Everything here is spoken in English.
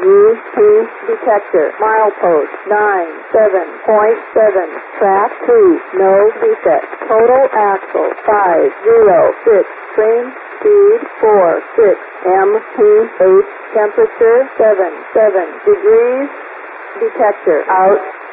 UP detector. Milepost 97.7. Track 2. No defect. Total axle 506. Train speed 46. MPH temperature 77 degrees. Detector out.